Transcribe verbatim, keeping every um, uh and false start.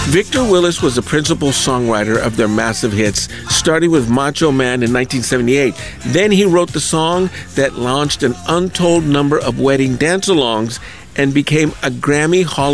Victor Willis was the principal songwriter of their massive hits, starting with Macho Man in nineteen seventy-eight. Then he wrote the song that launched an untold number of wedding dance-alongs and became a Grammy Hall